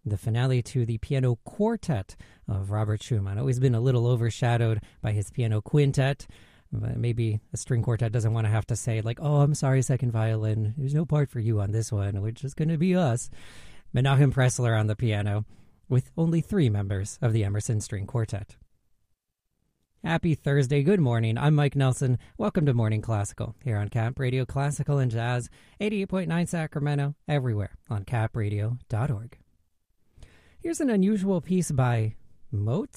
the finale to the piano quartet of Robert Schumann. Always been a little overshadowed by his piano quintet. But maybe a string quartet doesn't want to have to say, like, oh, I'm sorry, second violin. There's no part for you on this one. We're just going to be us. Menachem Pressler on the piano, with only 3 members of the Emerson String Quartet. Happy Thursday. Good morning. I'm Mike Nelson. Welcome to Morning Classical here on Cap Radio Classical and Jazz, 88.9 Sacramento, everywhere on capradio.org. Here's an unusual piece by Mozart? ?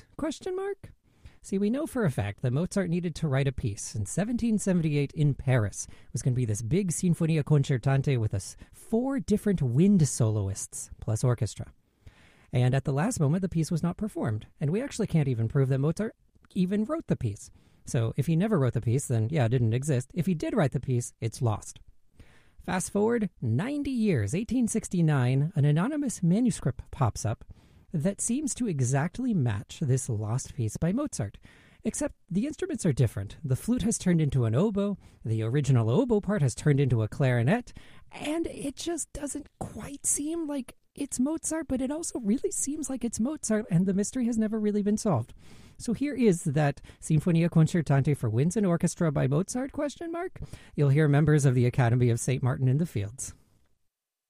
See, we know for a fact that Mozart needed to write a piece in 1778 in Paris. It was going to be this big Sinfonia Concertante with 4 different wind soloists plus orchestra. And at the last moment, the piece was not performed. And we actually can't even prove that Mozart even wrote the piece. So if he never wrote the piece, then yeah, it didn't exist. If he did write the piece, it's lost. Fast forward 90 years, 1869, an anonymous manuscript pops up that seems to exactly match this lost piece by Mozart. Except the instruments are different. The flute has turned into an oboe, the original oboe part has turned into a clarinet, and it just doesn't quite seem like it's Mozart, but it also really seems like it's Mozart, and the mystery has never really been solved. So here is that Sinfonia Concertante for winds and orchestra by Mozart, ? You'll hear members of the Academy of St. Martin in the Fields.